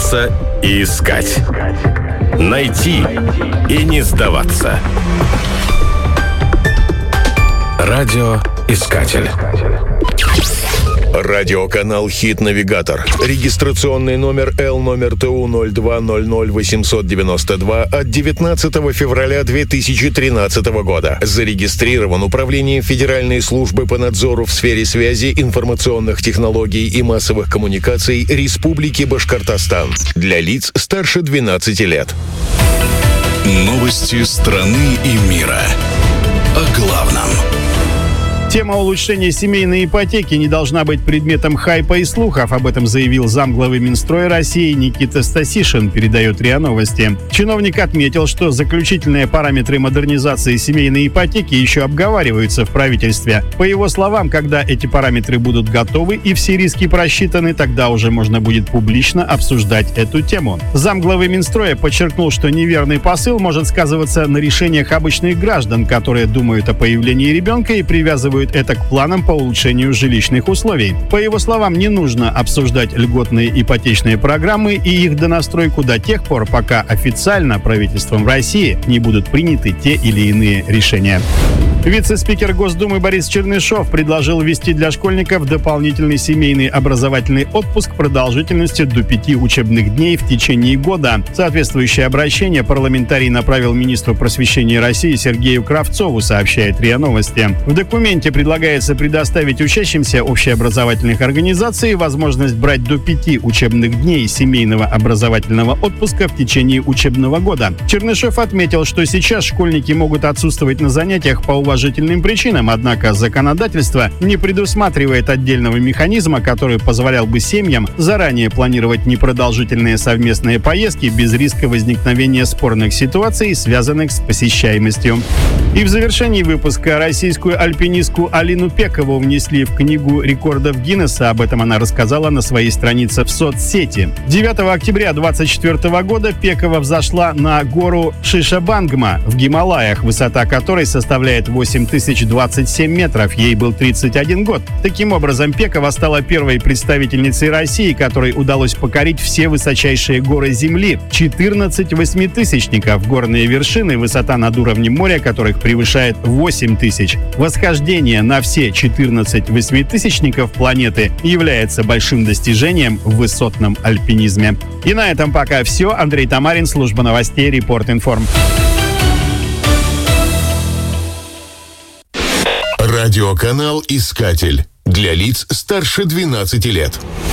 бояться и искать. Найти и не сдаваться. Радиоискатель. Радиоканал «Хит-навигатор». Регистрационный номер L-номер ТУ-02-00-892 от 19 февраля 2013 года. Зарегистрирован Управлением Федеральной службы по надзору в сфере связи, информационных технологий и массовых коммуникаций Республики Башкортостан. Для лиц старше 12 лет. Новости страны и мира. О главном. Тема улучшения семейной ипотеки не должна быть предметом хайпа и слухов. Об этом заявил замглавы Минстроя России Никита Стасишин, передает РИА Новости. Чиновник отметил, что заключительные параметры модернизации семейной ипотеки еще обговариваются в правительстве. По его словам, когда эти параметры будут готовы и все риски просчитаны, тогда уже можно будет публично обсуждать эту тему. Замглавы Минстроя подчеркнул, что неверный посыл может сказываться на решениях обычных граждан, которые думают о появлении ребенка и привязывают это к планам по улучшению жилищных условий. По его словам, не нужно обсуждать льготные ипотечные программы и их донастройку до тех пор, пока официально правительством России не будут приняты те или иные решения. Вице-спикер Госдумы Борис Чернышов предложил ввести для школьников дополнительный семейный образовательный отпуск продолжительностью до 5 учебных дней в течение года. Соответствующее обращение парламентарий направил министру просвещения России Сергею Кравцову, сообщает РИА Новости. В документе предлагается предоставить учащимся общеобразовательных организаций возможность брать до 5 учебных дней семейного образовательного отпуска в течение учебного года. Чернышов отметил, что сейчас школьники могут отсутствовать на занятиях по уважительным причинам, однако законодательство не предусматривает отдельного механизма, который позволял бы семьям заранее планировать непродолжительные совместные поездки без риска возникновения спорных ситуаций, связанных с посещаемостью. И в завершении выпуска российскую альпинистку Алину Пекову внесли в книгу рекордов Гиннесса. Об этом она рассказала на своей странице в соцсети. 9 октября 2024 года Пекова взошла на гору Шишабангма в Гималаях, высота которой составляет 8027 метров. Ей был 31 год. Таким образом, Пекова стала первой представительницей России, которой удалось покорить все высочайшие горы Земли. 14 восьмитысячников. Горные вершины, высота над уровнем моря которых превышает 8000. Восхождение на все 14 восьмитысячников планеты является большим достижением в высотном альпинизме. И на этом пока все. Андрей Тамарин, служба новостей Репорт Информ. Радиоканал «Искатель» для лиц старше 12 лет.